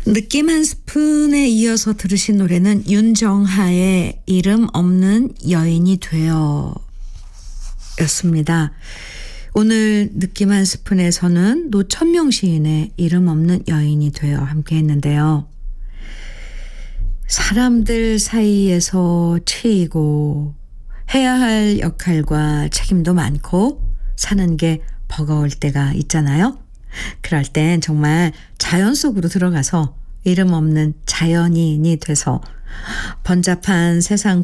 느낌 한 스푼에 이어서 들으신 노래는 윤정하의 이름 없는 여인이 되어 였습니다. 오늘 느낌 한 스푼에서는 노천명 시인의 이름 없는 여인이 되어 함께 했는데요. 사람들 사이에서 치이고 해야 할 역할과 책임도 많고 사는 게 버거울 때가 있잖아요. 그럴 땐 정말 자연 속으로 들어가서 이름 없는 자연인이 돼서 번잡한 세상